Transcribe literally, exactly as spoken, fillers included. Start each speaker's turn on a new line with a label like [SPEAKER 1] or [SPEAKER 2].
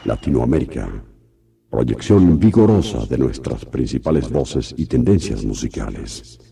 [SPEAKER 1] Latinoamérica. Proyección vigorosa de nuestras principales voces y tendencias musicales.